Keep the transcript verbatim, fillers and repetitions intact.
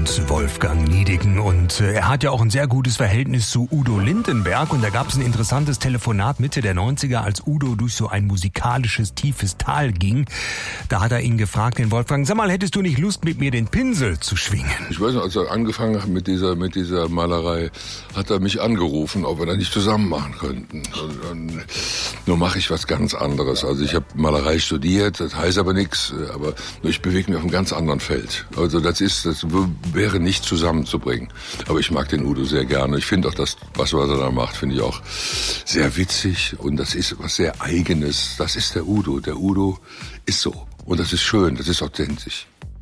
und Wolfgang Niedecken. Und äh, er hat ja auch ein sehr gutes Verhältnis zu Udo Lindenberg. Und da gab es ein interessantes Telefonat Mitte der neunziger, als Udo durch so ein musikalisches, tiefes Tal ging. Da hat er ihn gefragt, den Wolfgang, sag mal, hättest du nicht Lust, mit mir den Pinsel zu schwingen? Ich weiß noch, als er angefangen hat mit dieser, mit dieser Malerei, hat er mich angerufen, ob wir da nicht zusammen machen könnten. Und, und, nur mache ich was ganz anderes. Also ich habe Malerei studiert, das heißt aber nichts, aber ich bewege mich auf einem ganz anderen Feld. Also das ist, das wäre nicht zusammenzubringen. Aber ich mag den Udo sehr gerne. Ich finde auch das, was er da macht, finde ich auch sehr witzig. Und das ist was sehr Eigenes. Das ist der Udo. Der Udo ist so. Und das ist schön, das ist authentisch.